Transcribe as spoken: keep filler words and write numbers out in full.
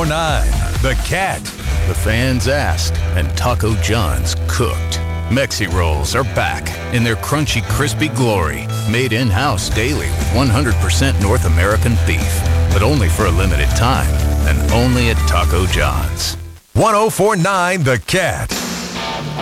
four nine, The Cat. The fans asked, and Taco John's cooked. Mexi Rolls are back in their crunchy, crispy glory. Made in-house daily with one hundred percent North American beef. But only for a limited time. And only at Taco John's. one oh four point nine The Cat.